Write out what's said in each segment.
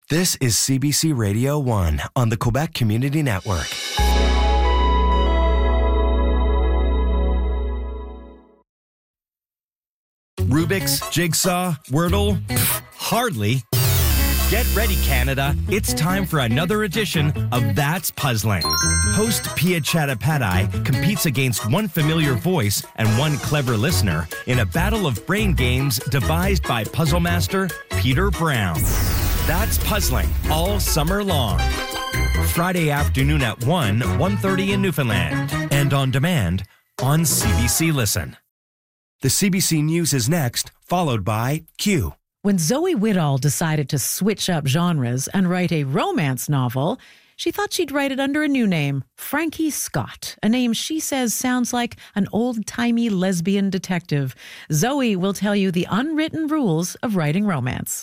This is CBC Radio 1 on the Quebec Community Network. Rubik's, Jigsaw, Wordle? Hardly. Get ready, Canada. It's time for another edition of That's Puzzling. Host Pia Chattopadhyay competes against one familiar voice and one clever listener in a battle of brain games devised by puzzle master Peter Brown. That's Puzzling all summer long. Friday afternoon at 1:30 in Newfoundland. And on demand on CBC Listen. The CBC News is next, followed by Q. When Zoe Whittall decided to switch up genres and write a romance novel, she thought she'd write it under a new name, Frankie Scott, a name she says sounds like an old-timey lesbian detective. Zoe will tell you the unwritten rules of writing romance.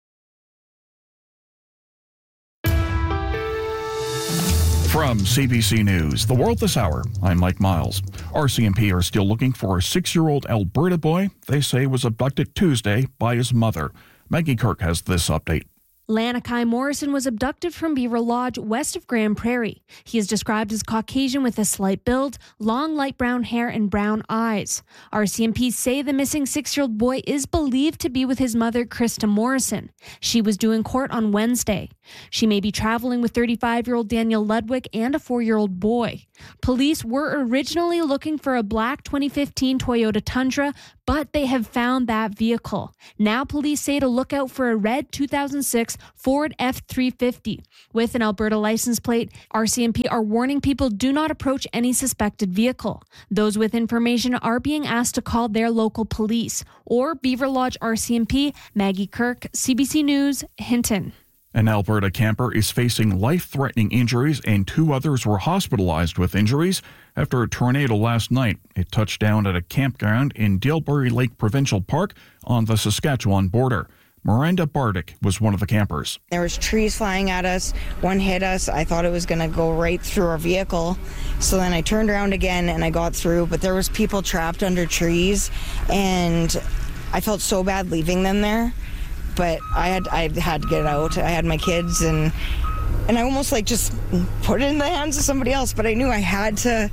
From CBC News, The World This Hour, I'm Mike Miles. RCMP are still looking for a 6-year-old Alberta boy they say was abducted Tuesday by his mother. Maggie Kirk has this update. Lanakai Morrison was abducted from Beaver Lodge west of Grand Prairie. He is described as Caucasian with a slight build, long light brown hair and brown eyes. RCMP say the missing 6-year-old boy is believed to be with his mother, Krista Morrison. She was due in court on Wednesday. She may be traveling with 35-year-old Daniel Ludwig and a 4-year-old boy. Police were originally looking for a black 2015 Toyota Tundra, but they have found that vehicle. Now police say to look out for a red 2006 Ford F-350. With an Alberta license plate, RCMP are warning people do not approach any suspected vehicle. Those with information are being asked to call their local police or Beaver Lodge RCMP. Maggie Kirk, CBC News, Hinton. An Alberta camper is facing life-threatening injuries and 2 others were hospitalized with injuries after a tornado last night. It touched down at a campground in Dilbury Lake Provincial Park on the Saskatchewan border. Miranda Bardick was one of the campers. There was trees flying at us. One hit us. I thought it was going to go right through our vehicle. So then I turned around again and I got through, but there was people trapped under trees and I felt so bad leaving them there. But I had to get out. I had my kids and I almost just put it in the hands of somebody else, but I knew I had to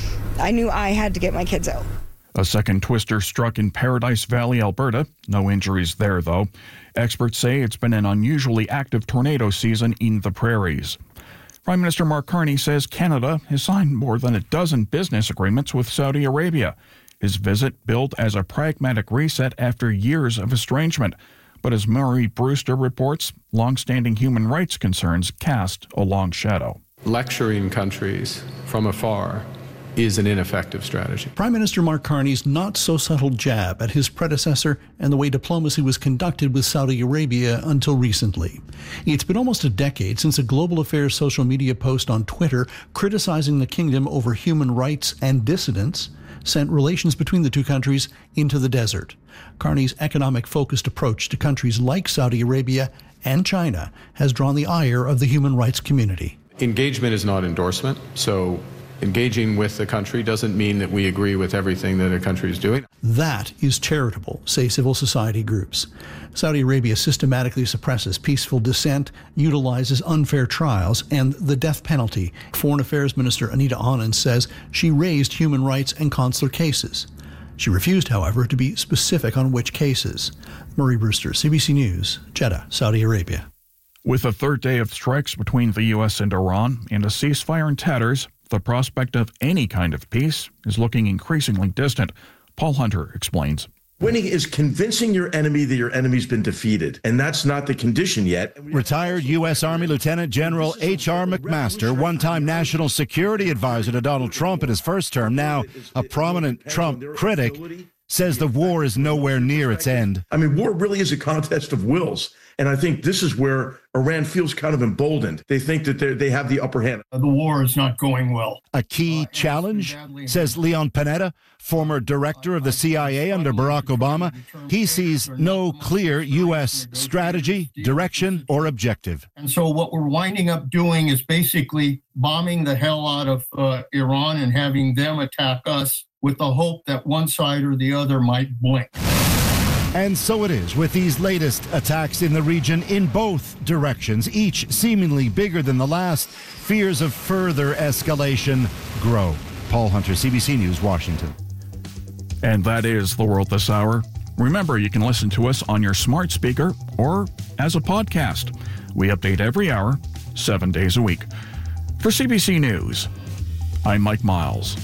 get my kids out. A second twister struck in Paradise Valley, Alberta. No injuries there, though. Experts say it's been an unusually active tornado season in the prairies. Prime Minister Mark Carney says Canada has signed more than a dozen business agreements with Saudi Arabia. His visit billed as a pragmatic reset after years of estrangement. But as Murray Brewster reports, long-standing human rights concerns cast a long shadow. Lecturing countries from afar is an ineffective strategy. Prime Minister Mark Carney's not-so-subtle jab at his predecessor and the way diplomacy was conducted with Saudi Arabia until recently. It's been almost a decade since a Global Affairs social media post on Twitter criticizing the kingdom over human rights and dissidents sent relations between the two countries into the desert. Carney's economic-focused approach to countries like Saudi Arabia and China has drawn the ire of the human rights community. Engagement is not endorsement, so engaging with the country doesn't mean that we agree with everything that a country is doing. That is charitable, say civil society groups. Saudi Arabia systematically suppresses peaceful dissent, utilizes unfair trials, and the death penalty. Foreign Affairs Minister Anita Anand says she raised human rights and consular cases. She refused, however, to be specific on which cases. Murray Brewster, CBC News, Jeddah, Saudi Arabia. With a third day of strikes between the U.S. and Iran and a ceasefire in tatters, the prospect of any kind of peace is looking increasingly distant. Paul Hunter explains. Winning is convincing your enemy that your enemy's been defeated, and that's not the condition yet. Retired U.S. Army Lieutenant General H.R. McMaster, one-time national security advisor to Donald Trump in his first term, now a prominent Trump critic, says the war is nowhere near its end. I mean, war really is a contest of wills. And I think this is where Iran feels kind of emboldened. They think that they have the upper hand. The war is not going well. A key challenge, says Leon Panetta, former director of the CIA under Barack Obama. He sees no clear U.S. strategy, direction, or objective. And so what we're winding up doing is basically bombing the hell out of Iran and having them attack us with the hope that one side or the other might blink. And so it is with these latest attacks in the region in both directions, each seemingly bigger than the last. Fears of further escalation grow. Paul Hunter, CBC News, Washington. And that is The World This Hour. Remember, you can listen to us on your smart speaker or as a podcast. We update every hour, 7 days a week. For CBC News, I'm Mike Miles.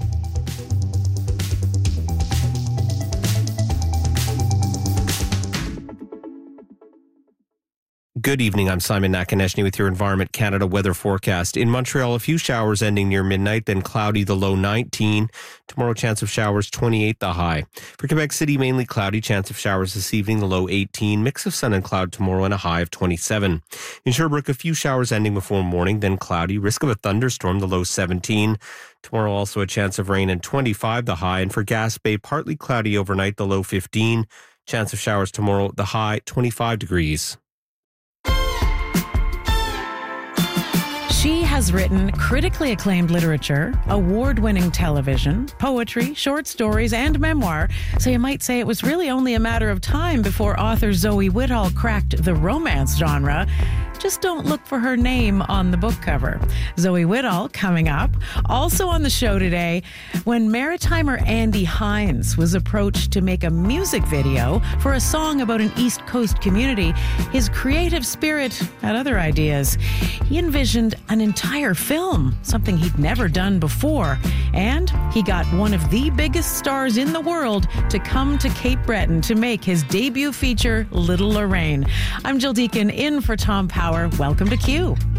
Good evening. I'm Simon Nakonechny with your Environment Canada weather forecast. In Montreal, a few showers ending near midnight, then cloudy, the low 19. Tomorrow, chance of showers, 28, the high. For Quebec City, mainly cloudy, chance of showers this evening, the low 18. Mix of sun and cloud tomorrow and a high of 27. In Sherbrooke, a few showers ending before morning, then cloudy. Risk of a thunderstorm, the low 17. Tomorrow, also a chance of rain and 25, the high. And for Gas Bay, partly cloudy overnight, the low 15. Chance of showers tomorrow, the high 25 degrees. She has written critically acclaimed literature, award-winning television, poetry, short stories, and memoir, so you might say it was really only a matter of time before author Zoe Whittall cracked the romance genre. Just don't look for her name on the book cover. Zoe Whittall coming up. Also on the show today, when Maritimer Andy Hines was approached to make a music video for a song about an East Coast community, his creative spirit had other ideas. He envisioned an entire film, something he'd never done before. And he got one of the biggest stars in the world to come to Cape Breton to make his debut feature, Little Lorraine. I'm Jill Deacon in for Tom Power. Welcome to Q.